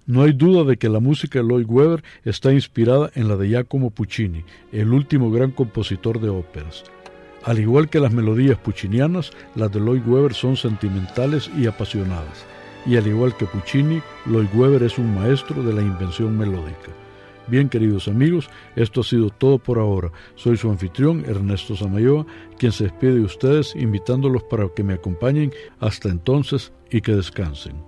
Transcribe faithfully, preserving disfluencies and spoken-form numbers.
No hay duda de que la música de Lloyd Webber está inspirada en la de Giacomo Puccini, el último gran compositor de óperas. Al igual que las melodías puccinianas, las de Lloyd Webber son sentimentales y apasionadas. Y al igual que Puccini, Lloyd Webber es un maestro de la invención melódica. Bien, queridos amigos, esto ha sido todo por ahora. Soy su anfitrión, Ernesto Samayoa, quien se despide de ustedes, invitándolos para que me acompañen hasta entonces y que descansen.